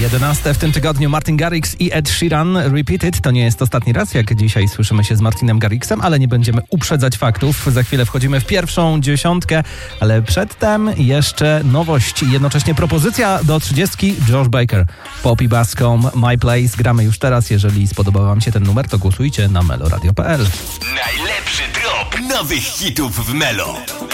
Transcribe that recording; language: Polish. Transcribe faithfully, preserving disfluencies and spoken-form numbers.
jedenaste w tym tygodniu Martin Garrix i Ed Sheeran. Repeated. To nie jest ostatni raz, jak dzisiaj słyszymy się z Martinem Garrixem, ale nie będziemy uprzedzać faktów. Za chwilę wchodzimy w pierwszą dziesiątkę, ale przedtem jeszcze nowość, jednocześnie propozycja do trzydziestki. Josh Baker, Poppy Bascom, My Place. Gramy już teraz. Jeżeli spodobał wam się ten numer, to głosujcie na meloradio kropka p l. Najlepszy drop nowych hitów w Melo.